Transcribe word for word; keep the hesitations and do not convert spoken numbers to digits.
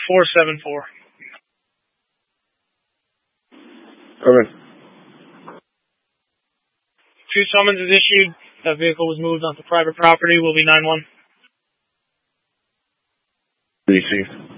four seven four. Over. Two summons is issued. That vehicle was moved onto private property. Will be nine one. Received.